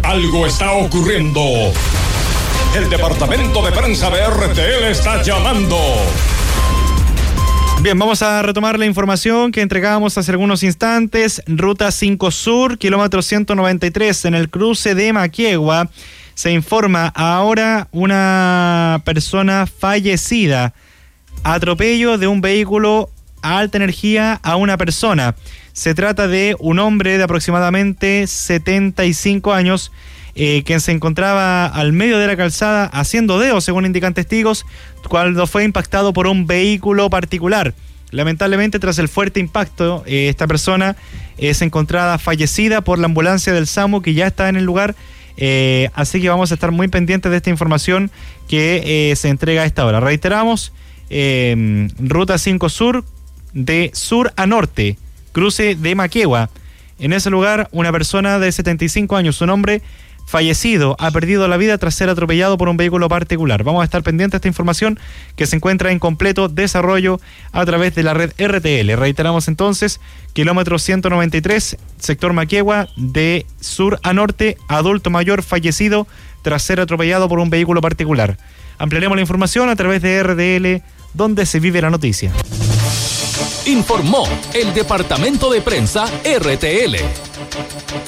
Algo está ocurriendo. El departamento de prensa de RTL está llamando. Bien, vamos a retomar la información que entregábamos hace algunos instantes. Ruta 5 Sur, kilómetro 193, en el cruce de Maquiegua. Se informa ahora una persona fallecida. Atropello de un vehículo a alta energía a una persona. Se trata de un hombre de aproximadamente 75 años, quien se encontraba al medio de la calzada haciendo dedo, según indican testigos, cuando fue impactado por un vehículo particular. Lamentablemente, tras el fuerte impacto, esta persona es encontrada fallecida por la ambulancia del SAMU, que ya está en el lugar. Así que vamos a estar muy pendientes de esta información que se entrega a esta hora. Reiteramos, Ruta 5 Sur, de sur a norte, cruce de Maquiegua. En ese lugar, una persona de 75 años, un hombre fallecido, ha perdido la vida tras ser atropellado por un vehículo particular. Vamos a estar pendientes de esta información que se encuentra en completo desarrollo a través de la red RTL. Reiteramos entonces, kilómetro 193, sector Maquiegua, de sur a norte, adulto mayor fallecido tras ser atropellado por un vehículo particular. Ampliaremos la información a través de RTL, donde se vive la noticia. Informó el departamento de prensa RTL.